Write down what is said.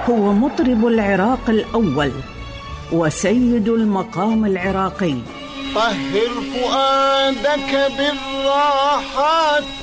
هو مطرب العراق الأول وسيد المقام العراقي. طهر فؤادك بالراحات